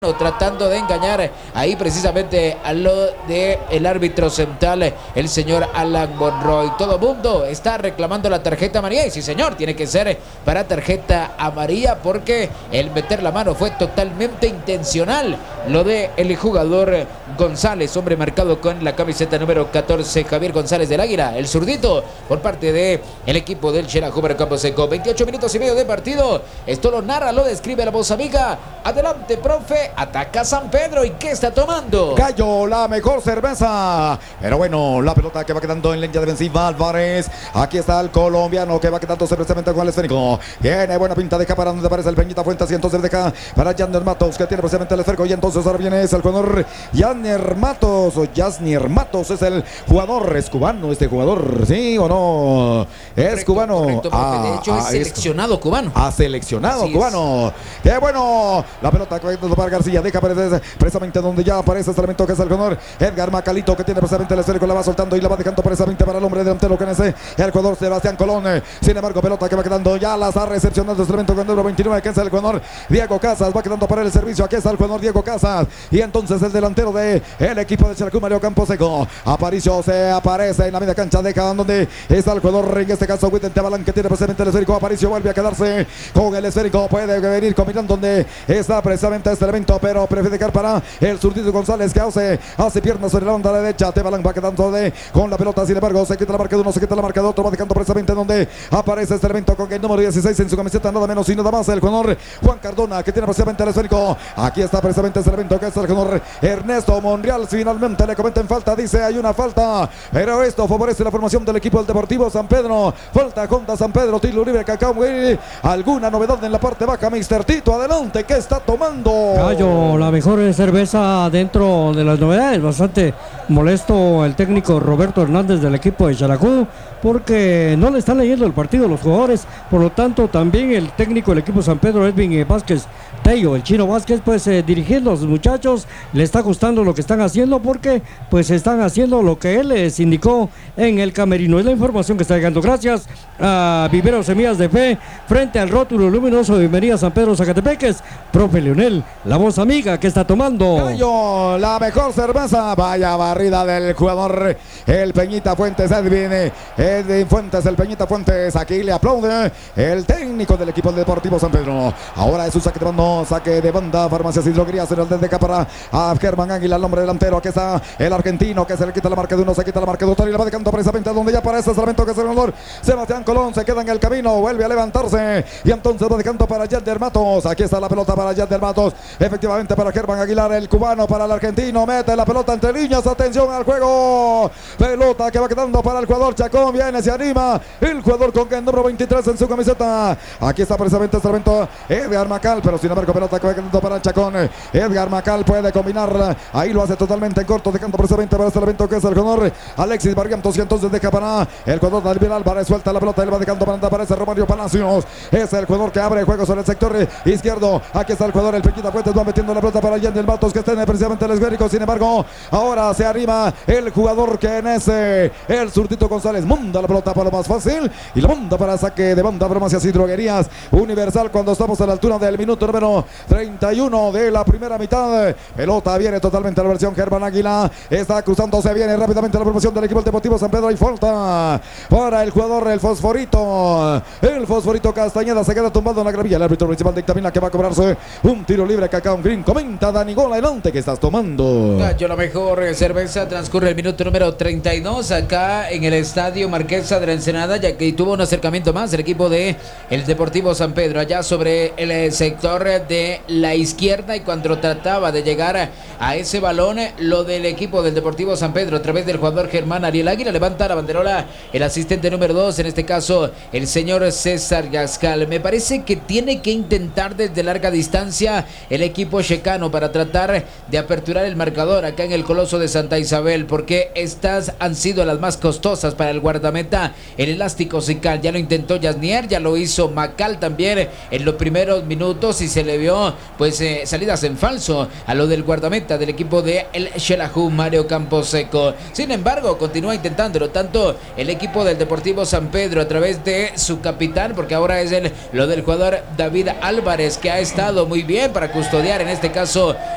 tratando de engañar ahí precisamente a lo de el árbitro central, el señor Alan Monroy. Todo mundo está reclamando la tarjeta amarilla y sí señor, tiene que ser para tarjeta amarilla porque el meter la mano fue totalmente intencional. Lo de el jugador González, hombre marcado con la camiseta número 14, Javier González del Águila, el zurdito por parte de el equipo del Xelajú Mario Campos Seco. 28 minutos y medio de partido. Esto lo narra, lo describe la voz amiga. Adelante, profe. Ataca San Pedro. ¿Y qué está tomando? Gallo, la mejor cerveza. Pero bueno, la pelota que va quedando en línea defensiva. Álvarez. Aquí está el colombiano que va quedándose precisamente con el esférico. Tiene buena pinta. Deja para donde aparece el Peñita Fuentes. Y entonces deja para Yasnier Matos, que tiene precisamente el esférico. Y entonces ahora viene es el jugador Yasnier Matos. O Yasnier Matos es el jugador. ¿Es cubano este jugador? ¿Sí o no? Es correcto, cubano. Correcto, de hecho es seleccionado cubano. Seleccionado Así cubano. Qué bueno. La pelota que va para García. Deja precisamente donde ya aparece este elemento que es el jugador Edgar Macalito, que tiene precisamente el esférico. La va soltando y la va dejando precisamente para el hombre delantero que es el jugador Sebastián Colón. Sin embargo, pelota que va quedando ya las ha recepcionado este elemento con el número 29 que es el jugador Diego Casas. Va quedando para el servicio. Aquí está el jugador Diego Casas. Y entonces el delantero de el equipo de Xelajú Mario Campos Seco. Aparicio se aparece en la media cancha. Deja donde está el jugador, en este caso Witten Tebalán, que tiene precisamente el esférico. Aparicio vuelve a quedarse con el esférico. Puede venir combinando donde está precisamente este elemento, pero prefiere dejar para el zurdito González, que hace piernas sobre la banda derecha. Tebalán va quedando con la pelota. Sin embargo, se quita la marca de uno, se quita la marca de otro. Va dejando precisamente donde aparece este elemento con el número 16 en su camiseta, nada menos y nada más el jugador Juan Cardona, que tiene precisamente el esférico. Aquí está precisamente este elemento que es el jugador Ernesto Monreal. Finalmente le cometen falta, dice hay una falta, pero esto favorece la formación del equipo del Deportivo San Pedro. Falta contra San Pedro, tiro libre Cacao. ¿Alguna novedad en la parte baja, Mr. Tito? Adelante, ¿qué está tomando? Gallo, la mejor cerveza dentro de las novedades. Bastante molesto el técnico Roberto Hernández del equipo de Xelajú, porque no le están leyendo el partido a los jugadores. Por lo tanto, también el técnico del equipo San Pedro, Edwin Vázquez Tello, el Chino Vázquez, pues dirigiendo a los muchachos, le está gustando lo que están haciendo, porque pues están haciendo lo que él les indicó en el camerino. Es la información que está llegando gracias a Vivero Semillas de Fe, frente al rótulo luminoso de Bienvenida San Pedro Zacatepeques. Profe Leonel, la voz amiga que está tomando. Gallo, la mejor cerveza. Vaya barrida del jugador el Peñita Fuentes, Edwin Fuentes, el Peñita Fuentes. Aquí le aplaude el técnico del equipo deportivo San Pedro. Ahora es un saque de banda, Farmacias y Droguerías en el desde acá para a Germán Águila, el hombre delantero. Aquí está el argentino, que se le quita la marca de uno, se quita la marca de otro y la va dejando precisamente donde ya aparece el elemento que es el jugador Sebastián Colón. Se queda en el camino, vuelve a levantarse y entonces va dejando para Yasnier Matos. Aquí está la pelota para Yasnier Matos, efectivamente para Germán Aguilar, el cubano, para el argentino. Mete la pelota entre líneas, atención al juego. Pelota que va quedando para el jugador Chacón. Viene, se anima el jugador con el número 23 en su camiseta. Aquí está precisamente este elemento Edgar Macal, pero sin embargo pelota que va quedando para el Chacón. Edgar Macal puede combinar, ahí lo hace totalmente en corto, dejando precisamente para este elemento que es el jugador Alexis Barrientos, y entonces deja para el jugador David Álvarez. Suelta la pelota, él va dejando para aparece Romario Palacios, es el jugador que abre el juego sobre el sector izquierdo. Aquí está el jugador, el Peñita Fuentes, va metiendo la pelota para Yasnier Matos, que está en precisamente el esférico. Sin embargo, ahora se arrima el jugador que en ese, el zurdito González, manda la pelota para lo más fácil y la manda para saque de banda. Farmacias y Droguerías Universal, cuando estamos a la altura del minuto número 31 de la primera mitad. Pelota viene totalmente a la versión Germán Águila, está cruzándose, viene rápidamente la formación del equipo del Deportivo San Pedro. Hay falta para el jugador el Fosforito Castañeda, se queda tumbado en la gravilla. El árbitro principal dictamina que va a cobrarse un tiro libre. Cacao Green, comenta Dani Gola, adelante, que estás tomando. Yo la mejor cerveza. Transcurre el minuto número 32 acá en el estadio Marquesa de la Ensenada, ya que tuvo un acercamiento más el equipo de el Deportivo San Pedro allá sobre el sector de la izquierda, y cuando trataba de llegar a ese balón, lo del equipo del Deportivo San Pedro a través del jugador Germán Ariel Águila, levanta la banderola el asistente número 2, en este caso el señor César Gascal. Me parece que tiene que intentar desde larga distancia el equipo checano para tratar de aperturar el marcador acá en el Coloso de Santa Isabel, porque estas han sido las más costosas para el guardameta, el elástico Sical. Ya lo intentó Yasnier, ya lo hizo Macal también en los primeros minutos y se le vio pues salidas en falso a lo del guardameta del equipo de el Xelajú Mario Campos Seco. Sin embargo, continúa intentándolo tanto el equipo del Deportivo San Pedro a través de su capitán, porque ahora es lo del jugador David Álvarez, que ha estado muy bien para custodiar en este caso